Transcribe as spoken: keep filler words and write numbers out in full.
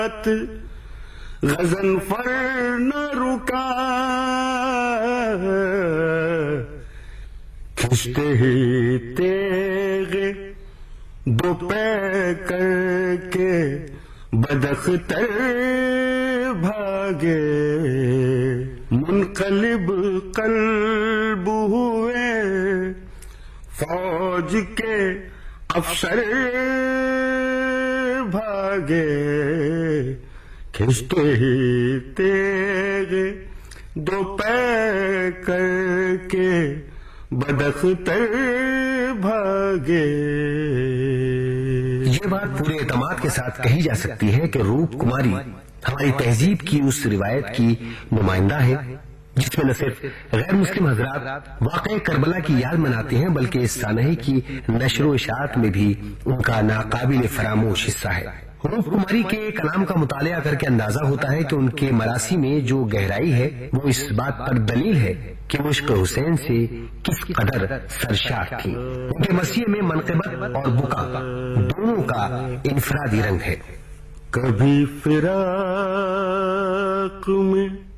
غضنفر نہ رکا، کھنچتے ہی تیغ دو پے کر کے بداختر بھاگے، منقلب قلب ہوئے فوج کے افسر بھاگے، کھنچتے ہی تیغ دو پے کر کے بداختر بھاگے۔ یہ بات پورے اعتماد کے ساتھ کہی جا سکتی ہے کہ روپ کماری ہماری تہذیب کی اس روایت کی نمائندہ ہے جس میں نہ صرف غیر مسلم حضرات واقعہ کربلا کی یاد مناتے ہیں بلکہ اس سانحے کی نشر و اشاعت میں بھی ان کا ناقابل فراموش حصہ ہے۔ روپ کماری کے کلام کا مطالعہ کر کے اندازہ ہوتا ہے کہ ان کے مراثی میں جو گہرائی ہے وہ اس بات پر دلیل ہے کہ وہ عشق حسین سے کس قدر سرشار تھی۔ ان کے مسیح میں منقبت اور بکا دونوں کا انفرادی رنگ ہے۔ کبھی فراق میں